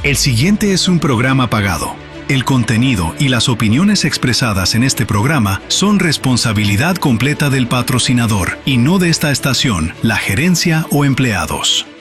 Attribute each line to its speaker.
Speaker 1: El siguiente es un programa pagado. El contenido y las opiniones expresadas en este programa son responsabilidad completa del patrocinador y no de esta estación, la gerencia o empleados.